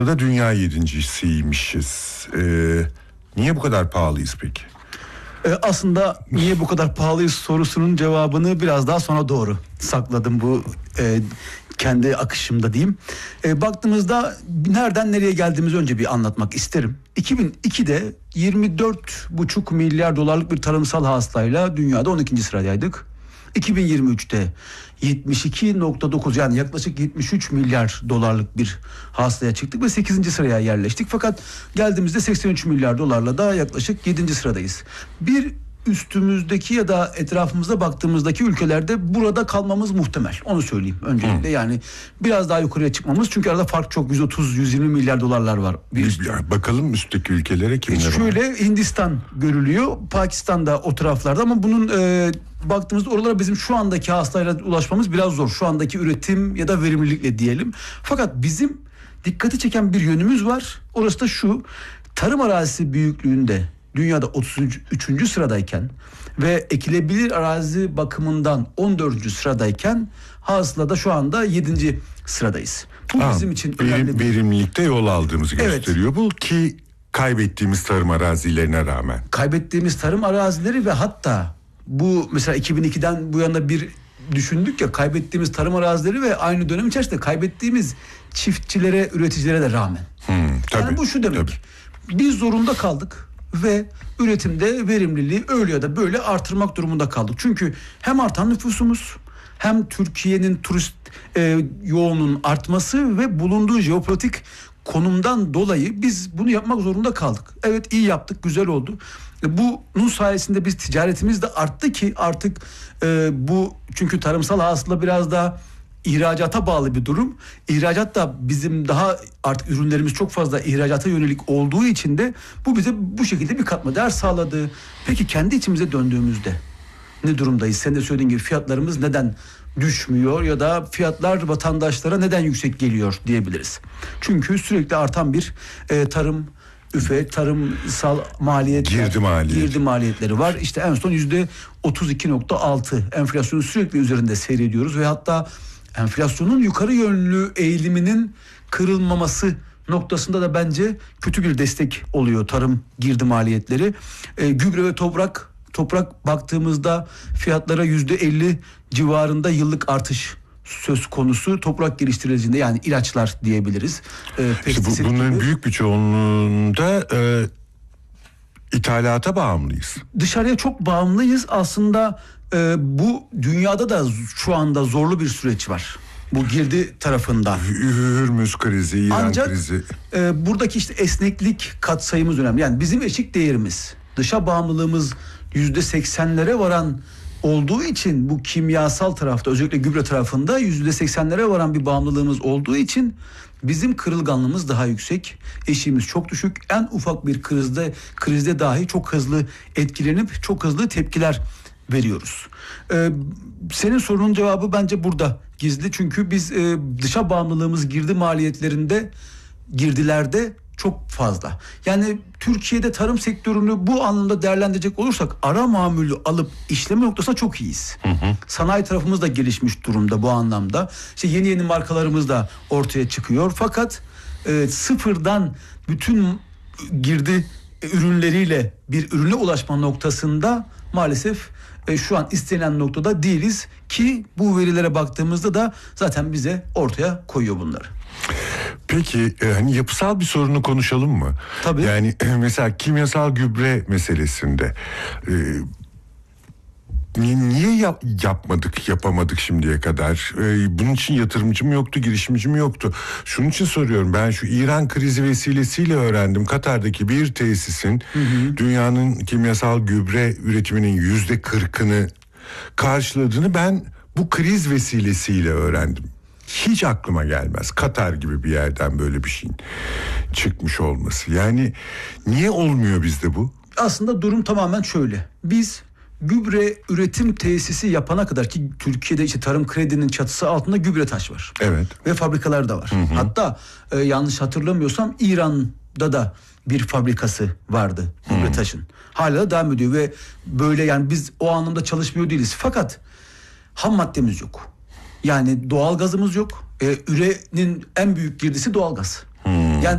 da dünya yedincisiymişiz. Niye bu kadar pahalıyız peki? Aslında niye bu kadar pahalıyız sorusunun cevabını biraz daha sonra doğru sakladım bu kendi akışımda diyeyim. Baktığımızda nereden nereye geldiğimizi önce bir anlatmak isterim. 2002'de 24,5 milyar dolarlık bir tarımsal hasılayla dünyada 12. sıradaydık. 2023'te 72,9 yani yaklaşık 73 milyar dolarlık bir hasılaya çıktık ve 8. sıraya yerleştik. Fakat geldiğimizde 83 milyar dolarla da yaklaşık 7. sıradayız. Bir üstümüzdeki ya da etrafımıza baktığımızdaki ülkelerde burada kalmamız muhtemel. Onu söyleyeyim öncelikle. Yani biraz daha yukarıya çıkmamız, çünkü arada fark çok, 130-120 milyar dolarlar var. Bakalım üstteki ülkelere kimler var? Şöyle Hindistan görülüyor, Pakistan da o taraflarda, ama bunun baktığımızda oralara bizim şu andaki hasılayla ulaşmamız biraz zor. Şu andaki üretim ya da verimlilikle diyelim. Fakat bizim dikkati çeken bir yönümüz var. Orası da şu: tarım arazisi büyüklüğünde dünyada 33. sıradayken ve ekilebilir arazi bakımından 14. sıradayken hasılada şu anda 7. sıradayız. Bu bizim için önemli. Verimlilikte yol aldığımızı gösteriyor. Evet. Bu ki kaybettiğimiz tarım arazilerine rağmen. Kaybettiğimiz tarım arazileri ve hatta bu mesela 2002'den bu yana bir düşündük ya, kaybettiğimiz tarım arazileri ve aynı dönem içerisinde kaybettiğimiz çiftçilere, üreticilere de rağmen. Tabii, yani bu şu demek: biz zorunda kaldık ve üretimde verimliliği öyle ya da böyle artırmak durumunda kaldık. Çünkü hem artan nüfusumuz, hem Türkiye'nin turist yoğunluğunun artması ve bulunduğu jeopolitik konumdan dolayı biz bunu yapmak zorunda kaldık. Evet, iyi yaptık, güzel oldu. Bunun sayesinde biz ticaretimiz de arttı ki artık bu, çünkü tarımsal hasıla biraz da ihracata bağlı bir durum. İhracat da bizim daha artık ürünlerimiz çok fazla ihracata yönelik olduğu için de bu bize bu şekilde bir katma değer sağladı. Peki kendi içimize döndüğümüzde ne durumdayız? Sen de söylediğin gibi fiyatlarımız neden düşmüyor ya da fiyatlar vatandaşlara neden yüksek geliyor diyebiliriz. Çünkü sürekli artan bir tarımsal maliyetler, girdi maliyetleri var. İşte en son %32,6 enflasyonu sürekli üzerinde seyrediyoruz ve hatta enflasyonun yukarı yönlü eğiliminin kırılmaması noktasında da bence kötü bir destek oluyor tarım girdi maliyetleri. Gübre ve toprak baktığımızda fiyatlara %50 civarında yıllık artış söz konusu. Toprak geliştiricinde, yani ilaçlar diyebiliriz. İşte bunların büyük bir çoğunluğunda ithalata bağımlıyız. Dışarıya çok bağımlıyız. Aslında bu dünyada da şu anda zorlu bir süreç var. Bu girdi tarafından. Hürmüz krizi, İran krizi. Buradaki işte esneklik katsayımız önemli. Yani bizim eşik değerimiz, dışa bağımlılığımız %80'lere varan olduğu için, bu kimyasal tarafta özellikle gübre tarafında %80'lere varan bir bağımlılığımız olduğu için bizim kırılganlığımız daha yüksek. Eşiğimiz çok düşük. En ufak bir krizde dahi çok hızlı etkilenip çok hızlı tepkiler veriyoruz. Senin sorunun cevabı bence burada gizli. Çünkü biz dışa bağımlılığımız girdilerde çok fazla. Yani Türkiye'de tarım sektörünü bu anlamda değerlendirecek olursak ara mamülü alıp işleme noktasında çok iyiyiz. Sanayi tarafımız da gelişmiş durumda bu anlamda. İşte yeni markalarımız da ortaya çıkıyor. Fakat sıfırdan bütün girdi ürünleriyle bir ürüne ulaşma noktasında maalesef şu an istenilen noktada değiliz ki bu verilere baktığımızda da zaten bize ortaya koyuyor bunları. Peki hani yapısal bir sorunu konuşalım mı? Tabii. Yani mesela kimyasal gübre meselesinde niye yapamadık şimdiye kadar? Bunun için yatırımcı mı yoktu, girişimci mi yoktu? Şunun için soruyorum. Ben şu İran krizi vesilesiyle öğrendim. Katar'daki bir tesisin dünyanın kimyasal gübre üretiminin %40'ını karşıladığını ben bu kriz vesilesiyle öğrendim. Hiç aklıma gelmez. Katar gibi bir yerden böyle bir şeyin çıkmış olması. Yani niye olmuyor bizde bu? Aslında durum tamamen şöyle. Biz gübre üretim tesisi yapana kadar, ki Türkiye'de işte Tarım Kredi'nin çatısı altında Gübretaş var. Evet. Ve fabrikalar da var. Hatta yanlış hatırlamıyorsam İran'da da bir fabrikası vardı Gübretaş'ın. Hala da devam ediyor ve böyle, yani biz o anlamda çalışmıyor değiliz. Fakat ham maddemiz yok. Yani doğal gazımız yok. Ürenin en büyük girdisi doğal gaz.